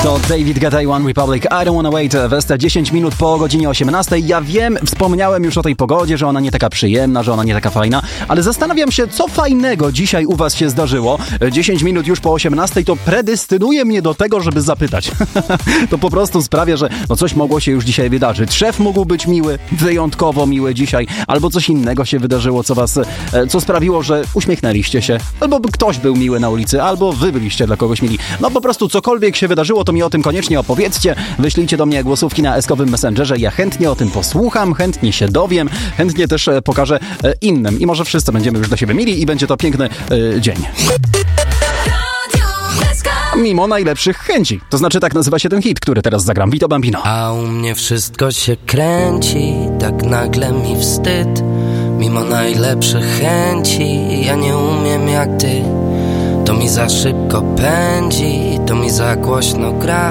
To David Guetta, One Republic, I Don't Wanna Wait, Westa 10 minut po godzinie 18. Ja wiem, wspomniałem już o tej pogodzie, że ona nie taka przyjemna, że ona nie taka fajna, ale zastanawiam się, co fajnego dzisiaj u was się zdarzyło. 10 minut już po 18 to predestynuje mnie do tego, żeby zapytać. To po prostu sprawia, że coś mogło się już dzisiaj wydarzyć. Szef mógł być miły, wyjątkowo miły dzisiaj, albo coś innego się wydarzyło, co sprawiło, że uśmiechnęliście się, albo ktoś był miły na ulicy, albo wy byliście dla kogoś mili. No po prostu cokolwiek się wydarzyło, to mi o tym koniecznie opowiedzcie. Wyślijcie do mnie głosówki na eskowym Messengerze. Ja chętnie o tym posłucham, chętnie się dowiem, chętnie też pokażę innym. I może wszyscy będziemy już do siebie mili i będzie to piękny dzień. Mimo najlepszych chęci. To znaczy, tak nazywa się ten hit, który teraz zagram. Vito Bambino. A u mnie wszystko się kręci, tak nagle mi wstyd. Mimo najlepszych chęci, ja nie umiem jak ty. To mi za szybko pędzi, to mi za głośno gra.